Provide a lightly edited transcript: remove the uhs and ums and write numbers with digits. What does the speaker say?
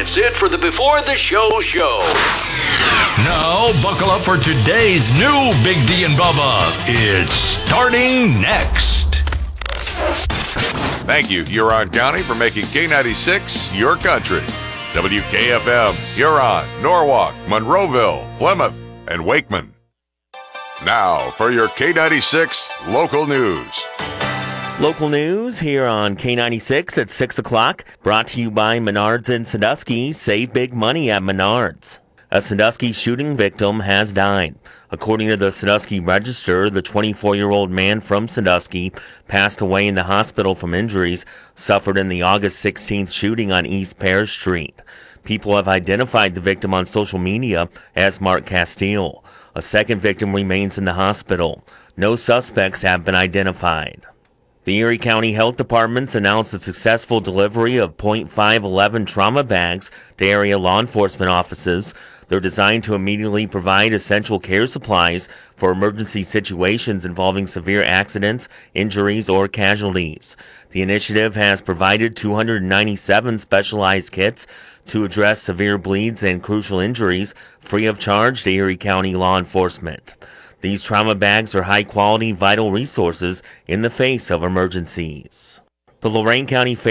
That's it for the Before the Show show. Now, buckle up for today's new Big D and Bubba. It's starting next. Thank you, Huron County, for making K96 your country. WKFM, Huron, Norwalk, Monroeville, Plymouth, and Wakeman. Now for your K96 local news. Local news here on K96 at 6 o'clock, brought to you by Menards in Sandusky. Save big money at Menards. A Sandusky shooting victim has died. According to the Sandusky Register, the 24-year-old man from Sandusky passed away in the hospital from injuries suffered in the August 16th shooting on East Pear Street. People have identified the victim on social media as Mark Castile. A second victim remains in the hospital. No suspects have been identified. The Erie County Health Department's announced a successful delivery of .511 trauma bags to area law enforcement offices. They're designed to immediately provide essential care supplies for emergency situations involving severe accidents, injuries, or casualties. The initiative has provided 297 specialized kits to address severe bleeds and crucial injuries free of charge to Erie County law enforcement. These trauma bags are high-quality, vital resources in the face of emergencies. The Lorain County